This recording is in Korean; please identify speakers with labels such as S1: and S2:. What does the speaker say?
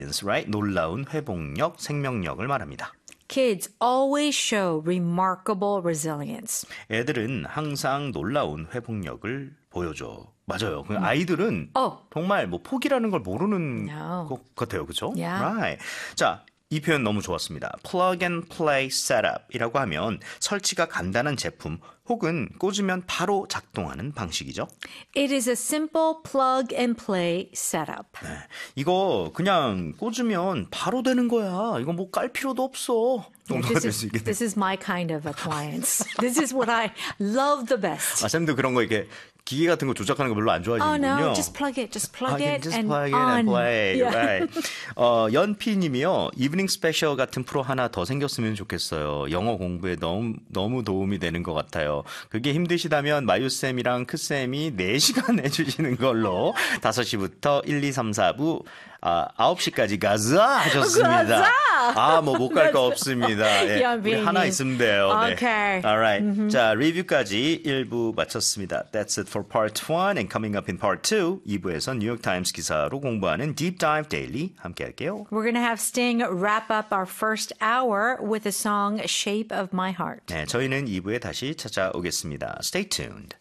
S1: right? 놀라운 회복력, 생명력을 말합니다.
S2: Kids always show remarkable resilience.
S1: 애들은 항상 놀라운 회복력을 보여줘. 맞아요. 아이들은 정말 뭐 포기라는 걸 모르는 것 같아요. 그렇죠?
S2: Yeah.
S1: Right. 자, 이 표현 너무 좋았습니다. Plug and play setup이라고 하면 설치가 간단한 제품 혹은 꽂으면 바로 작동하는 방식이죠.
S2: It is a simple plug and play setup.
S1: 네, 이거 그냥 꽂으면 바로 되는 거야. 이거 뭐 깔 필요도 없어. 정도가 될 수 있겠네요.
S2: This is my kind of appliance. This is what I love the best.
S1: 아, 쌤도 그런 거 이렇게 기계 같은 거 조작하는 거 별로 안 좋아하시는군요.
S2: Oh no, just plug it
S1: just
S2: and
S1: plug it
S2: on.
S1: and play.
S2: Yeah.
S1: Right. 연피님이요. 이브닝 스페셜 같은 프로 하나 더 생겼으면 좋겠어요. 영어 공부에 너무 도움이 되는 것 같아요. 그게 힘드시다면 마유쌤이랑 크쌤이 4시간 해주시는 걸로 5시부터 1, 2, 3, 4부 9시까지 가자 하셨습니다. 뭐 못 갈 거 없습니다. 예, 우리 하나 있으면 돼요. 네.
S2: Okay.
S1: Alright. 자, 리뷰까지 1부 마쳤습니다. That's it for part 1 and coming up in part 2. 2부에서 뉴욕타임스 기사로 공부하는 Deep Dive Daily 함께 할게요.
S2: We're going to have Sting wrap up our first hour with the song Shape of My Heart.
S1: 네, 저희는 2부에 다시 찾아오겠습니다. Stay tuned.